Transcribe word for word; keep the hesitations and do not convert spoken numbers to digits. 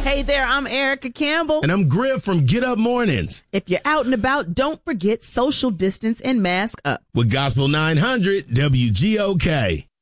Hey there, I'm Erica Campbell. And I'm Griff from Get Up Mornings. If you're out and about, don't forget social distance and mask up. With Gospel nine hundred W G O K.